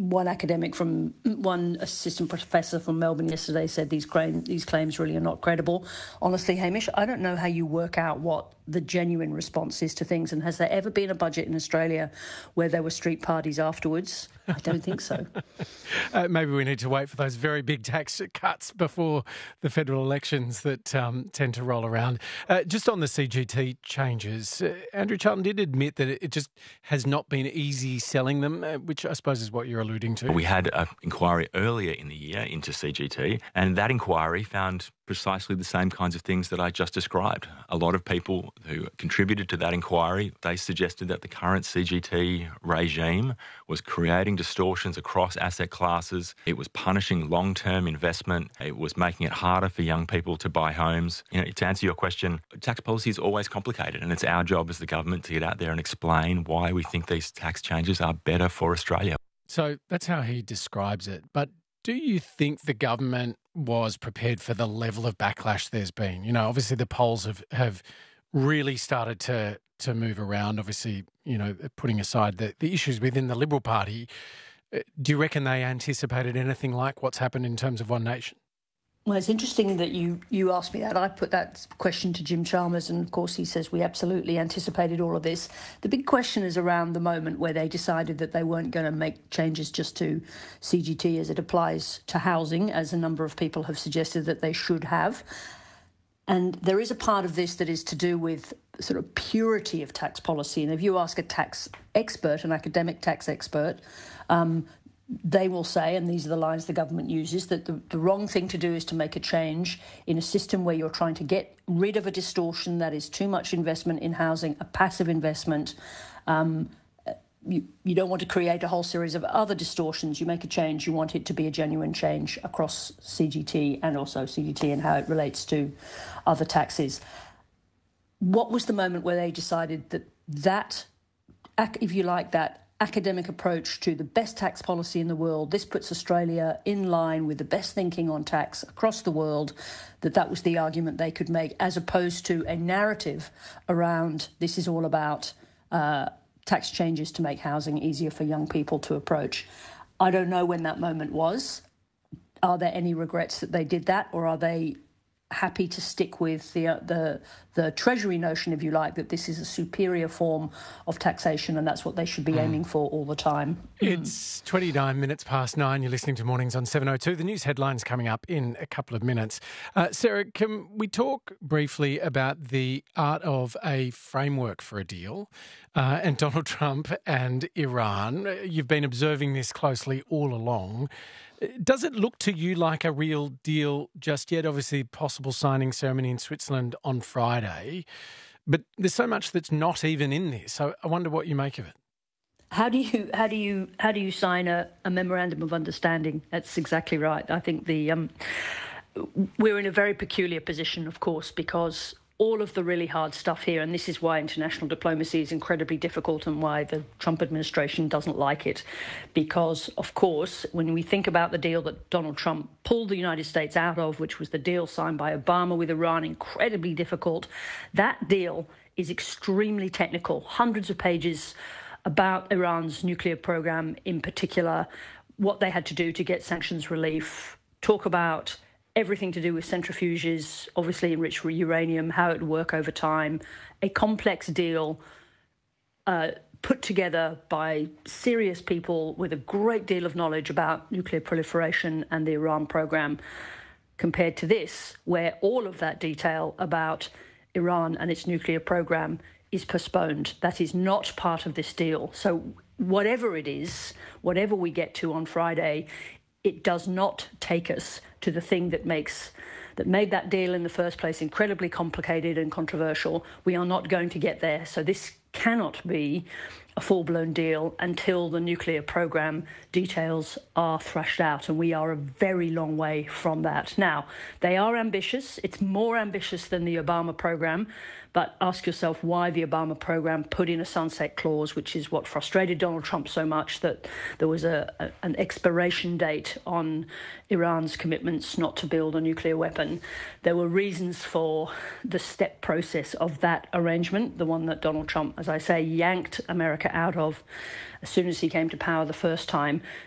one academic from one assistant professor from Melbourne yesterday said these claims really are not credible. Honestly, Hamish, I don't know how you work out what the genuine response is to things. And has there ever been a budget in Australia where there were street parties afterwards? I don't think so. Maybe we need to wait for those very big tax cuts before the federal elections that tend to roll around. Just on the CGT changes, Andrew Charlton did admit that it just has not been easy selling them, which I suppose is what you're alluding to. We had an inquiry earlier in the year into CGT, and that inquiry found precisely the same kinds of things that I just described. A lot of people who contributed to that inquiry, they suggested that the current CGT regime was creating distortions across asset classes. It was punishing long-term investment. It was making it harder for young people to buy homes. To answer your question, tax policy is always complicated, and it's our job as the government to get out there and explain why we think these tax changes are better for Australia. So that's how he describes it. But do you think the government was prepared for the level of backlash there's been? Obviously the polls have really started to move around, obviously, putting aside the issues within the Liberal Party. Do you reckon they anticipated anything like what's happened in terms of One Nation? Well, it's interesting that you asked me that. I put that question to Jim Chalmers, and of course he says we absolutely anticipated all of this. The big question is around the moment where they decided that they weren't going to make changes just to CGT as it applies to housing, as a number of people have suggested that they should have. And there is a part of this that is to do with sort of purity of tax policy. And if you ask a tax expert, an academic tax expert, they will say, and these are the lines the government uses, that the wrong thing to do is to make a change in a system where you're trying to get rid of a distortion that is too much investment in housing, a passive investment. You don't want to create a whole series of other distortions. You make a change, you want it to be a genuine change across CGT and also CGT and how it relates to other taxes. What was the moment where they decided that, if you like, that academic approach to the best tax policy in the world, this puts Australia in line with the best thinking on tax across the world, that was the argument they could make, as opposed to a narrative around this is all about tax changes to make housing easier for young people to approach? I don't know when that moment was. Are there any regrets that they did that, or are they happy to stick with the Treasury notion, if you like, that this is a superior form of taxation and that's what they should be aiming for all the time? It's 29 minutes past 9. You're listening to Mornings on 702. The news headlines coming up in a couple of minutes. Sarah, can we talk briefly about the art of a framework for a deal and Donald Trump and Iran? You've been observing this closely all along. Does it look to you like a real deal just yet? Obviously, possible signing ceremony in Switzerland on Friday, but there's so much that's not even in this. So I wonder what you make of it. How do you sign a memorandum of understanding? That's exactly right. I think we're in a very peculiar position, of course, because all of the really hard stuff here, and this is why international diplomacy is incredibly difficult and why the Trump administration doesn't like it. Because, of course, when we think about the deal that Donald Trump pulled the United States out of, which was the deal signed by Obama with Iran, incredibly difficult, that deal is extremely technical, hundreds of pages about Iran's nuclear program in particular, what they had to do to get sanctions relief, talk about everything to do with centrifuges, obviously enriched uranium, how it would work over time, a complex deal put together by serious people with a great deal of knowledge about nuclear proliferation and the Iran program, compared to this, where all of that detail about Iran and its nuclear program is postponed. That is not part of this deal. So whatever it is, whatever we get to on Friday, it does not take us to the thing that made that deal in the first place incredibly complicated and controversial. We are not going to get there. So this cannot be a full-blown deal until the nuclear program details are thrashed out, and we are a very long way from that. Now, they are ambitious. It's more ambitious than the Obama program, but ask yourself why the Obama program put in a sunset clause, which is what frustrated Donald Trump so much, that there was an expiration date on Iran's commitments not to build a nuclear weapon. There were reasons for the step process of that arrangement, the one that Donald Trump, as I say, yanked America out of as soon as he came to power the first time.